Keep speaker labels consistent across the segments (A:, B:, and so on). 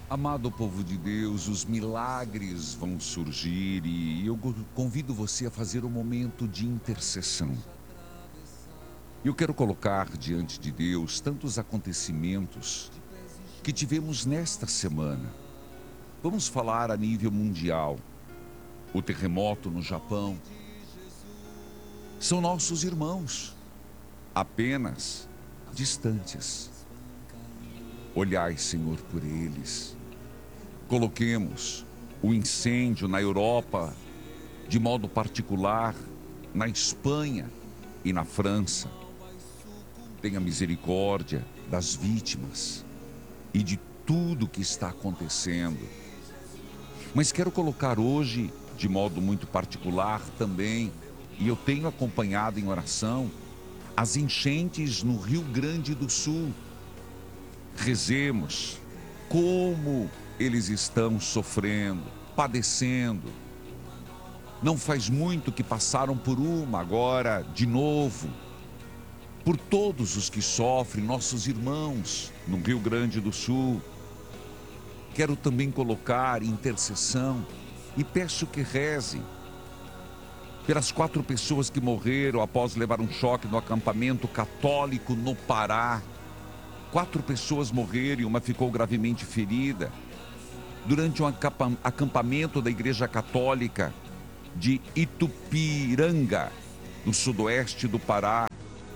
A: Amado povo de Deus, os milagres vão surgir e eu convido você a fazer um momento de intercessão. Eu quero colocar diante de Deus tantos acontecimentos que tivemos nesta semana. Vamos falar a nível mundial. O terremoto no Japão. São nossos irmãos, apenas distantes. Olhai, Senhor, por eles. Coloquemos o incêndio na Europa, de modo particular, na Espanha e na França. Tenha misericórdia das vítimas e de tudo que está acontecendo. Mas quero colocar hoje, de modo muito particular também, e eu tenho acompanhado em oração, as enchentes no Rio Grande do Sul. Rezemos como eles estão sofrendo, padecendo. Não faz muito que passaram por uma, agora de novo. Por todos os que sofrem, nossos irmãos no Rio Grande do Sul. Quero também colocar intercessão e peço que rezem pelas 4 pessoas que morreram após levar um choque no acampamento católico no Pará. 4 pessoas morreram e uma ficou gravemente ferida durante um acampamento da Igreja Católica de Itupiranga, no sudoeste do Pará.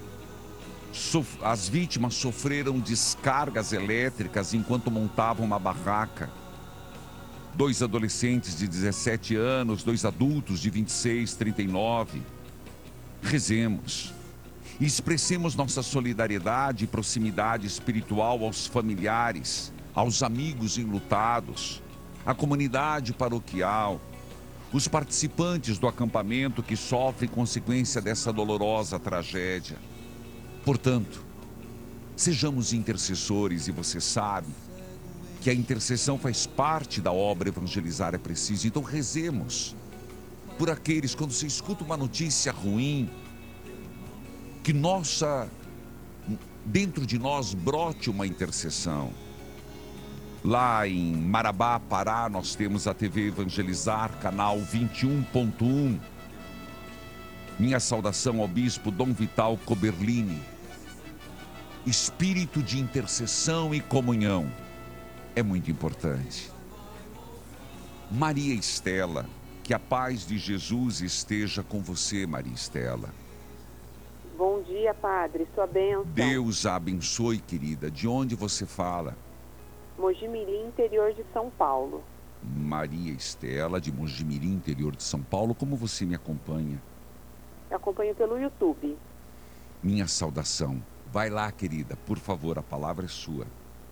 A: As vítimas sofreram descargas elétricas enquanto montavam uma barraca. 2 adolescentes de 17 anos, 2 adultos de 26, 39. Rezemos e expressemos nossa solidariedade e proximidade espiritual aos familiares, aos amigos enlutados, à comunidade paroquial, os participantes do acampamento que sofrem consequência dessa dolorosa tragédia. Portanto, sejamos intercessores e você sabe que a intercessão faz parte da obra evangelizar é preciso. Então rezemos por aqueles, quando você escuta uma notícia ruim, que dentro de nós brote uma intercessão. Lá em Marabá, Pará, nós temos a TV Evangelizar, canal 21.1. Minha saudação ao bispo Dom Vital Coberlini. Espírito de intercessão e comunhão é muito importante. Maria Estela, que a paz de Jesus esteja com você, Maria Estela.
B: Bom dia, padre, sua bênção.
A: Deus a abençoe, querida. De onde você fala?
B: Mojimirim, interior de São Paulo.
A: Maria Estela, de Mojimirim, interior de São Paulo. Como você me acompanha?
B: Eu acompanho pelo YouTube.
A: Minha saudação. Vai lá, querida, por favor, a palavra é sua.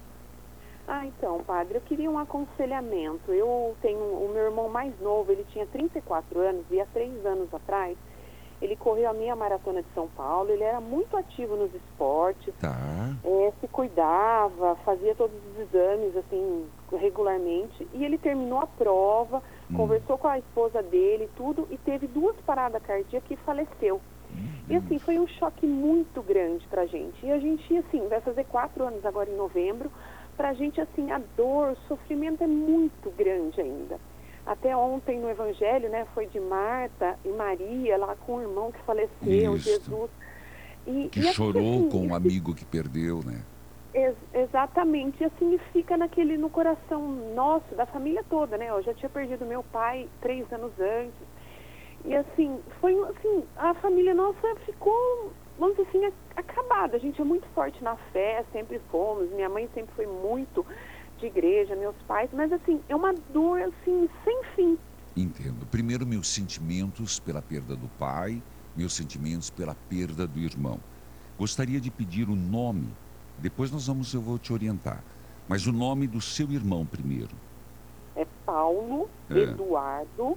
B: Então, padre, eu queria um aconselhamento. Eu tenho o meu irmão mais novo, ele tinha 34 anos e há 3 anos atrás ele correu a meia maratona de São Paulo. Ele era muito ativo nos esportes, se cuidava, fazia todos os exames assim regularmente, e ele terminou a prova, conversou com a esposa dele e tudo, e teve 2 paradas cardíacas e faleceu. E assim, foi um choque muito grande pra gente. E a gente, assim, vai fazer 4 anos agora em novembro. Pra gente, assim, a dor, o sofrimento é muito grande ainda. Até ontem no Evangelho, né, foi de Marta e Maria, lá com o irmão que faleceu,
A: Isso.
B: Jesus.
A: Que chorou assim, com um amigo que perdeu, né?
B: Exatamente. E assim, fica no coração nosso, da família toda, né? Eu já tinha perdido meu pai 3 anos antes. E assim, foi assim, a família nossa ficou, vamos dizer assim, acabada. A gente é muito forte na fé, sempre fomos. Minha mãe sempre foi muito de igreja, meus pais, mas assim, é uma dor assim, sem fim.
A: Entendo. Primeiro, meus sentimentos pela perda do pai, meus sentimentos pela perda do irmão. Gostaria de pedir o nome, depois eu vou te orientar, mas o nome do seu irmão primeiro.
B: É Paulo Eduardo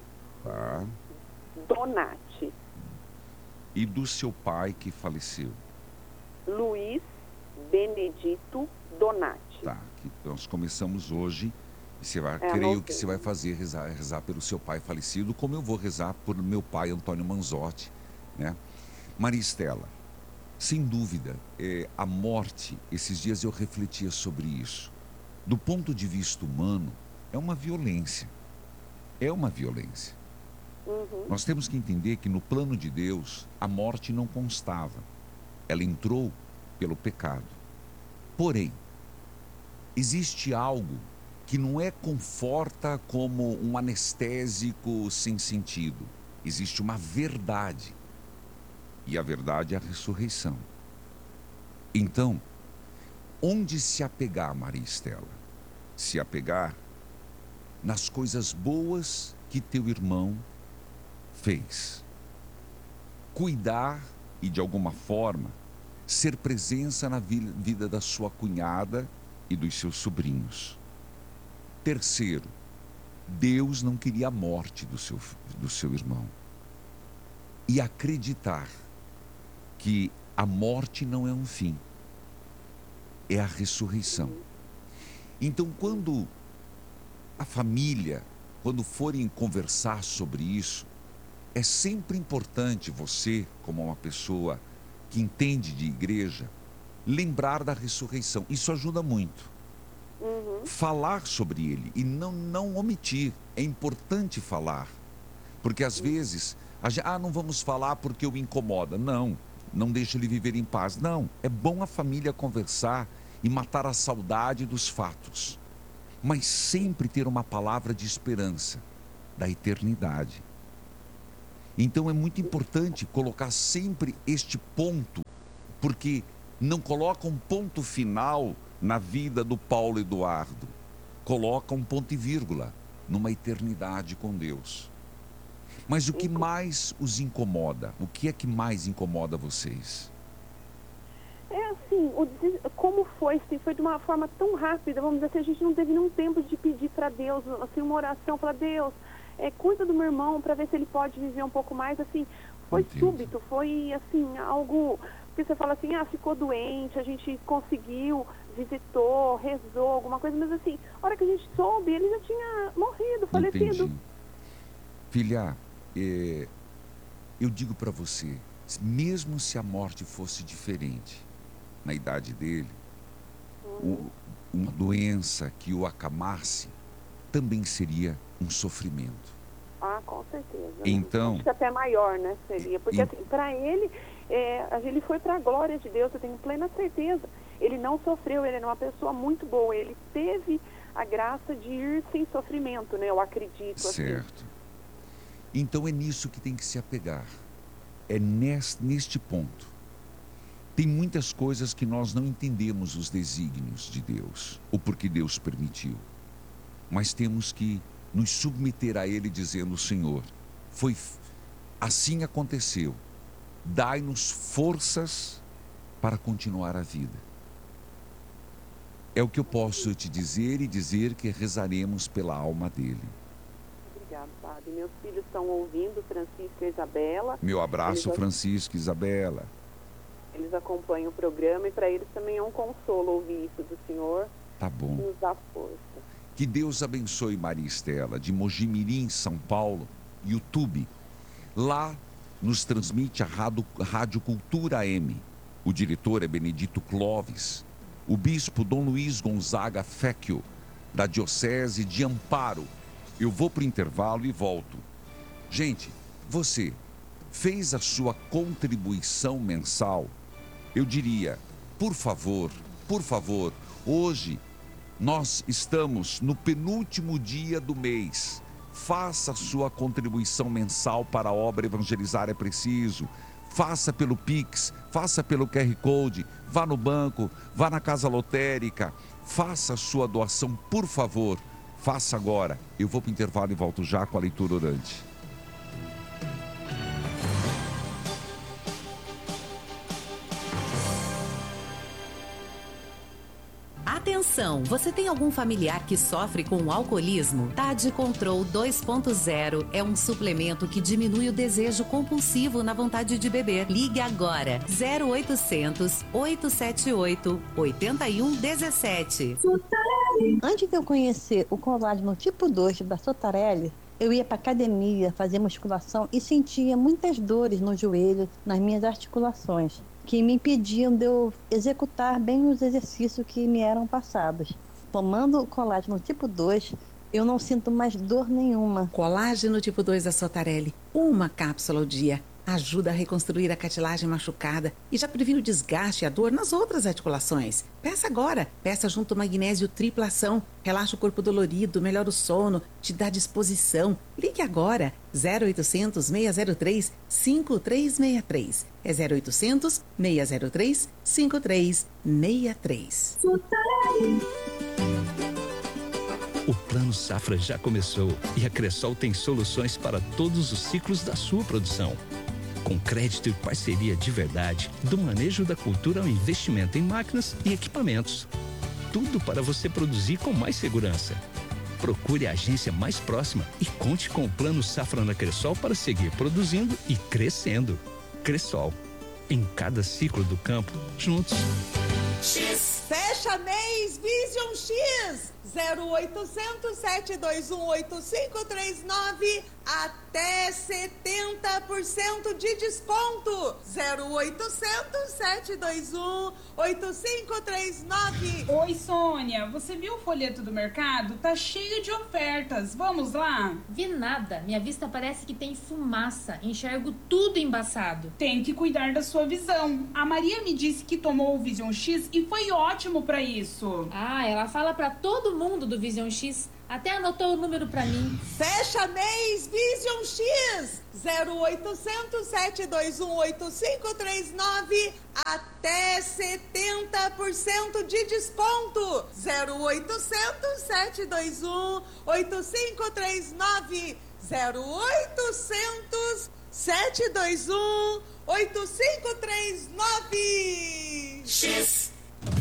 B: Donati.
A: E do seu pai que faleceu?
B: Luiz Benedito Donati.
A: Tá, nós começamos hoje, e creio que você vai fazer rezar pelo seu pai falecido, como eu vou rezar por meu pai Antônio Manzotti, né? Maria Estela, sem dúvida, a morte, esses dias eu refletia sobre isso. Do ponto de vista humano, é uma violência. É uma violência.
B: Uhum.
A: Nós temos que entender que no plano de Deus, a morte não constava. Ela entrou pelo pecado. Porém, existe algo que não é conforta como um anestésico sem sentido. Existe uma verdade. E a verdade é a ressurreição. Então, onde se apegar, Maria Estela? Se apegar nas coisas boas que teu irmão fez. Cuidar e, de alguma forma, ser presença na vida da sua cunhada e dos seus sobrinhos. Terceiro, Deus não queria a morte do seu irmão. E acreditar que a morte não é um fim, é a ressurreição. Então, quando a família, quando forem conversar sobre isso, é sempre importante você, como uma pessoa que entende de igreja, lembrar da ressurreição. Isso ajuda muito. Falar sobre ele e não omitir. É importante falar. Porque às vezes, não vamos falar porque o incomoda. Não deixa ele viver em paz. Não, é bom a família conversar e matar a saudade dos fatos. Mas sempre ter uma palavra de esperança, da eternidade. Então é muito importante colocar sempre este ponto, porque não coloca um ponto final na vida do Paulo Eduardo. Coloca um ponto e vírgula numa eternidade com Deus. Mas o que mais os incomoda? O que é que mais incomoda vocês?
B: É assim, como foi, assim, foi de uma forma tão rápida, vamos dizer assim, a gente não teve nenhum tempo de pedir para Deus, assim, uma oração, falar, Deus, cuida do meu irmão para ver se ele pode viver um pouco mais, assim, foi súbito, foi, assim, algo, porque você fala assim, ficou doente, a gente conseguiu, visitou, rezou, alguma coisa, mas assim, a hora que a gente soube, ele já tinha morrido, falecido.
A: Entendi. Filha, eu digo para você, mesmo se a morte fosse diferente na idade dele, uma doença que o acamasse, também seria um sofrimento.
B: Com certeza.
A: Então,
B: acho que até maior, né, seria. Porque assim, para ele, ele foi para a glória de Deus, eu tenho plena certeza. Ele não sofreu, ele era uma pessoa muito boa, ele teve a graça de ir sem sofrimento, né, eu acredito.
A: Certo.
B: Assim.
A: Então é nisso que tem que se apegar. É neste ponto. Tem muitas coisas que nós não entendemos os desígnios de Deus, o porquê Deus permitiu. Mas temos que nos submeter a Ele dizendo, Senhor, assim aconteceu. Dai-nos forças para continuar a vida. É o que eu posso te dizer e dizer que rezaremos pela alma dele.
B: Obrigado, padre. Meus filhos estão ouvindo, Francisco e Isabela.
A: Meu abraço, Francisco e Isabela.
B: Eles acompanham o programa e para eles também é um consolo ouvir isso do Senhor.
A: Tá bom.
B: Nos dá força.
A: Que Deus abençoe Maria Estela, de Mojimirim, São Paulo, YouTube. Lá nos transmite a Rádio Cultura M. O diretor é Benedito Clóvis. O bispo Dom Luiz Gonzaga Fecchio, da Diocese de Amparo. Eu vou para o intervalo e volto. Gente, você fez a sua contribuição mensal? Eu diria, por favor, hoje nós estamos no penúltimo dia do mês. Faça a sua contribuição mensal para a obra Evangelizar é Preciso. Faça pelo Pix, faça pelo QR Code, vá no banco, vá na casa lotérica, faça a sua doação, por favor. Faça agora. Eu vou para o intervalo e volto já com a leitura orante.
C: Atenção, você tem algum familiar que sofre com o alcoolismo? Tade Control 2.0 é um suplemento que diminui o desejo compulsivo na vontade de beber. Ligue agora, 0800 878 8117.
D: Antes de eu conhecer o colágeno tipo 2 da Sotarelli, eu ia para academia, fazer musculação e sentia muitas dores no joelho, nas minhas articulações, que me impediam de eu executar bem os exercícios que me eram passados. Tomando o colágeno tipo 2, eu não sinto mais dor nenhuma.
C: Colágeno tipo 2 da Sotarelli. Uma cápsula ao dia. Ajuda a reconstruir a cartilagem machucada e já previne o desgaste e a dor nas outras articulações. Peça agora. Peça junto magnésio triplação. Relaxa o corpo dolorido, melhora o sono, te dá disposição. Ligue agora. 0800 603 5363. É 0800 603 5363.
E: O Plano Safra já começou e a Cressol tem soluções para todos os ciclos da sua produção. Com crédito e parceria de verdade, do manejo da cultura ao investimento em máquinas e equipamentos. Tudo para você produzir com mais segurança. Procure a agência mais próxima e conte com o Plano Safra na Cressol para seguir produzindo e crescendo. Cressol, em cada ciclo do campo, juntos.
F: Fecha mês Vision X 0800 721 8539 até 70% de desconto. 0800 721 8539.
G: Oi, Sônia, você viu o folheto do mercado? Tá cheio de ofertas. Vamos lá?
H: Vi nada. Minha vista parece que tem fumaça. Enxergo tudo embaçado.
G: Tem que cuidar da sua visão. A Maria me disse que tomou o Vision X e foi ótimo pra isso.
H: Ah, ela fala pra todo mundo do Vision X. Até anotou o número pra mim.
F: Fecha mês Vision X 0800 721 8539 até 70% de desconto. 0800 721 8539 0800 721 8539.
I: X.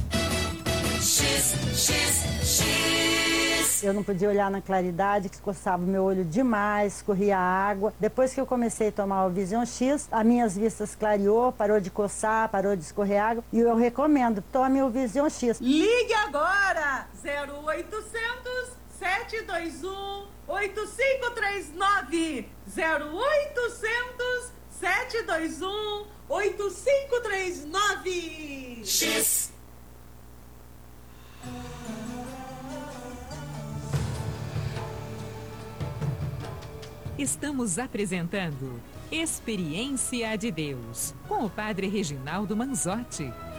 I: X, X, X.
J: Eu não podia olhar na claridade, que coçava o meu olho demais, escorria água. Depois que eu comecei a tomar o Vision X, as minhas vistas clareou, parou de coçar, parou de escorrer água. E eu recomendo, tome o Vision X.
F: Ligue agora! 0800 721 8539. 0800 721 8539.
I: X.
K: Estamos apresentando Experiência de Deus com o Padre Reginaldo Manzotti.